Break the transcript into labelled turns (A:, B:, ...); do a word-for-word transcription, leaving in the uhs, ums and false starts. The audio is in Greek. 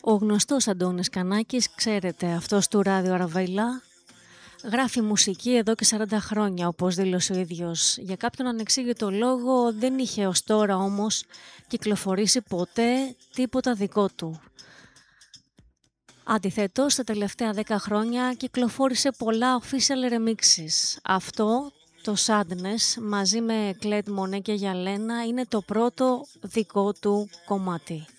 A: Ο γνωστός Αντώνης Κανάκης, ξέρετε, αυτός του Ράδιο Αραβαϊλά, γράφει μουσική εδώ και σαράντα χρόνια, όπως δήλωσε ο ίδιος. Για κάποιον ανεξήγητο λόγο δεν είχε ως τώρα όμως κυκλοφορήσει ποτέ τίποτα δικό του. Αντιθέτως, τα τελευταία δέκα χρόνια κυκλοφόρησε πολλά official remixes. Αυτό, το Sadness, μαζί με Κλέτ Μονέ και Γιαλένα, είναι το πρώτο δικό του κομμάτι.